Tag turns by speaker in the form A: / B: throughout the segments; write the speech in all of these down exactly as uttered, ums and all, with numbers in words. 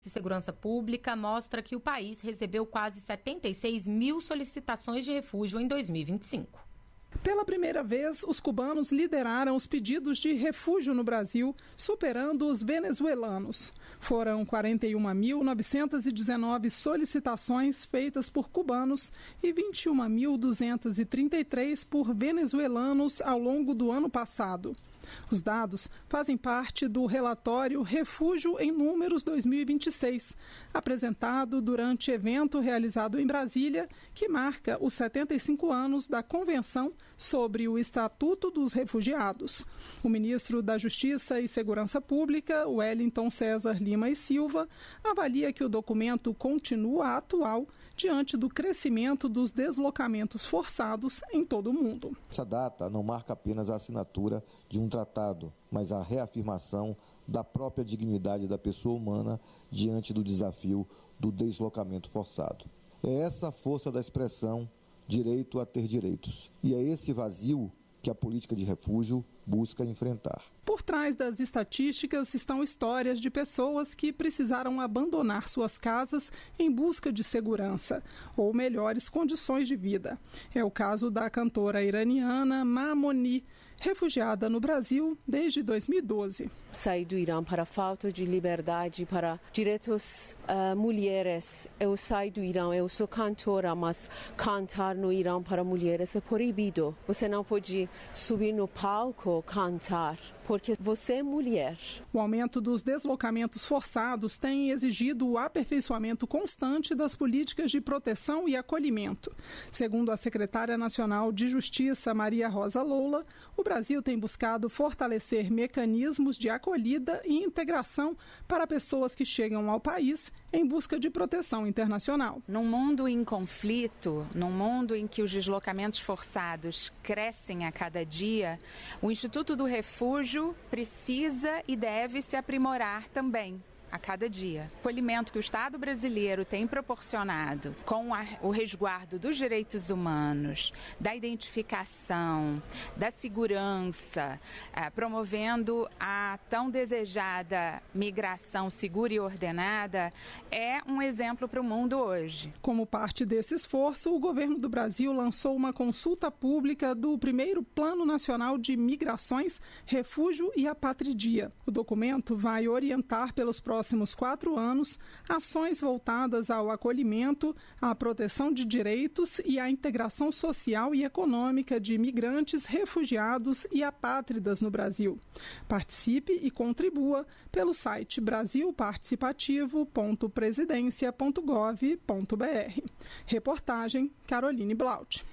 A: de Segurança Pública mostra que o país recebeu quase setenta e seis mil solicitações de refúgio em dois mil e vinte e cinco.
B: Pela primeira vez, os cubanos lideraram os pedidos de refúgio no Brasil, superando os venezuelanos. Foram quarenta e uma mil novecentas e dezenove solicitações feitas por cubanos e vinte e uma mil duzentas e trinta e três por venezuelanos ao longo do ano passado. Os dados fazem parte do relatório Refúgio em Números dois mil e vinte e seis, apresentado durante evento realizado em Brasília, que marca os setenta e cinco anos da Convenção sobre o Estatuto dos Refugiados. O ministro da Justiça e Segurança Pública, Wellington César Lima e Silva, avalia que o documento continua atual diante do crescimento dos deslocamentos forçados em todo o mundo.
C: Essa data não marca apenas a assinatura de um tratado, mas a reafirmação da própria dignidade da pessoa humana diante do desafio do deslocamento forçado. É essa a força da expressão direito a ter direitos. E é esse vazio que a política de refúgio busca enfrentar.
B: Por trás das estatísticas estão histórias de pessoas que precisaram abandonar suas casas em busca de segurança ou melhores condições de vida. É o caso da cantora iraniana Mamoni, refugiada no Brasil desde dois mil e doze.
D: Saí do Irã para a falta de liberdade, para direitos uh, mulheres. Eu saí do Irã, eu sou cantora, mas cantar no Irã para mulheres é proibido. Você não pode subir no palco cantar, porque você é mulher.
B: O aumento dos deslocamentos forçados tem exigido o aperfeiçoamento constante das políticas de proteção e acolhimento. Segundo a secretária nacional de Justiça, Maria Rosa Loula, o Brasil tem buscado fortalecer mecanismos de acolhida e integração para pessoas que chegam ao país em busca de proteção internacional.
E: Num mundo em conflito, num mundo em que os deslocamentos forçados crescem a cada dia, o Instituto do Refúgio precisa e deve se aprimorar também a cada dia. O acolhimento que o Estado brasileiro tem proporcionado com a, o resguardo dos direitos humanos, da identificação, da segurança, eh, promovendo a tão desejada migração segura e ordenada, é um exemplo para o mundo hoje.
B: Como parte desse esforço, o governo do Brasil lançou uma consulta pública do primeiro Plano Nacional de Migrações, Refúgio e Apatridia. O documento vai orientar pelos próximos próximos quatro anos, ações voltadas ao acolhimento, à proteção de direitos e à integração social e econômica de migrantes, refugiados e apátridas no Brasil. Participe e contribua pelo site brasil participativo ponto presidência ponto gov ponto br. Reportagem Caroline Blaut.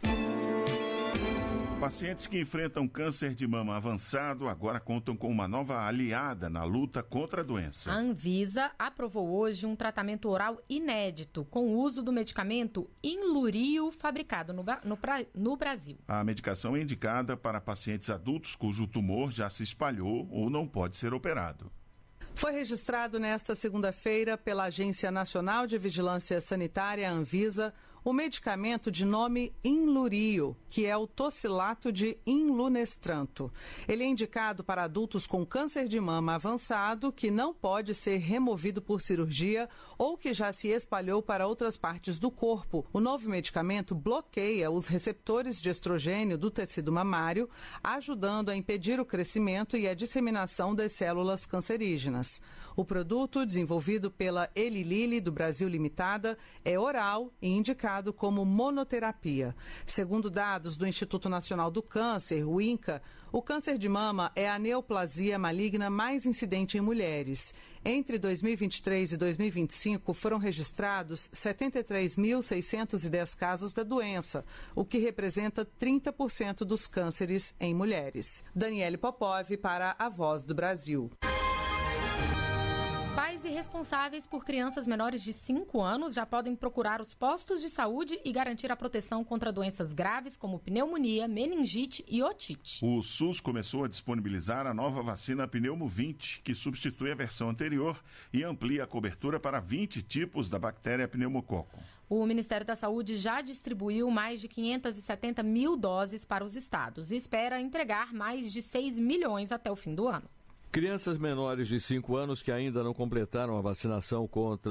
F: Pacientes que enfrentam câncer de mama avançado agora contam com uma nova aliada na luta contra a doença.
A: A Anvisa aprovou hoje um tratamento oral inédito com o uso do medicamento Inlurio, fabricado no, no, no Brasil.
F: A medicação é indicada para pacientes adultos cujo tumor já se espalhou ou não pode ser operado.
G: Foi registrado nesta segunda-feira pela Agência Nacional de Vigilância Sanitária, Anvisa, o medicamento de nome Inlurio, que é o tocilato de inlunestranto. Ele é indicado para adultos com câncer de mama avançado que não pode ser removido por cirurgia ou que já se espalhou para outras partes do corpo. O novo medicamento bloqueia os receptores de estrogênio do tecido mamário, ajudando a impedir o crescimento e a disseminação das células cancerígenas. O produto, desenvolvido pela Eli Lilly do Brasil Limitada, é oral e indicado como monoterapia. Segundo dados do Instituto Nacional do Câncer, o INCA, o câncer de mama é a neoplasia maligna mais incidente em mulheres. Entre dois mil e vinte e três e dois mil e vinte e cinco foram registrados setenta e três mil seiscentos e dez casos da doença, o que representa trinta por cento dos cânceres em mulheres. Daniele Popov para a Voz do Brasil.
A: Pais e responsáveis por crianças menores de cinco anos já podem procurar os postos de saúde e garantir a proteção contra doenças graves como pneumonia, meningite e otite.
F: O SUS começou a disponibilizar a nova vacina Pneumo vinte, que substitui a versão anterior e amplia a cobertura para vinte tipos da bactéria pneumococo.
A: O Ministério da Saúde já distribuiu mais de quinhentas e setenta mil doses para os estados e espera entregar mais de seis milhões até o fim do ano.
H: Crianças menores de cinco anos que ainda não completaram a vacinação contra